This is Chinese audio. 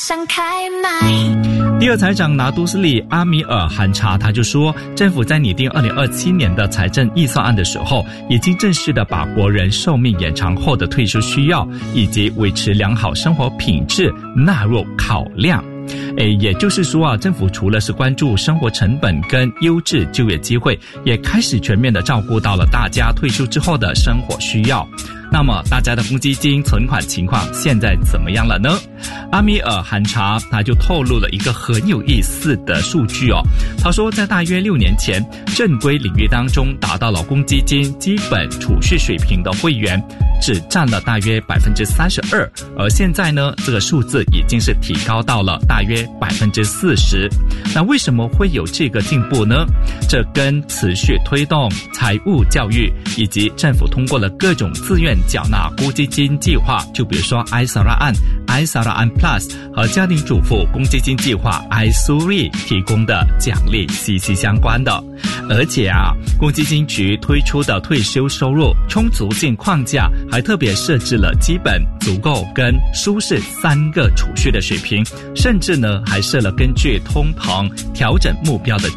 想开麦。 第二财长拿督斯里阿米尔汗查他就说，政府在拟定2027年的财政预算案的时候，已经正式的把国人寿命延长后的退休需要以及维持良好生活品质纳入考量。也就是说政府除了是关注生活成本跟优质就业机会，也开始全面的照顾到了大家退休之后的生活需要。那么大家的公积金存款情况现在怎么样了呢？阿米尔汗查他就透露了一个很有意思的数据他说在大约6年前，正规领域当中达到了公积金基本储蓄水平的会员只占了大约 32%， 而现在呢，这个数字已经是提高到了大约 40%。 那为什么会有这个进步呢？这跟持续推动财务教育以及政府通过了各种自愿缴纳公积金计划，就比如说 iSaraan、iSaraan Plus 和家庭主妇公积金计划 iSuri 提供的奖励息息相关的。而且公积金局推出的退休收入充足性框架还特别设置了基本、足够跟舒适3个储蓄的水平，甚至呢还设了根据通膨调整目标的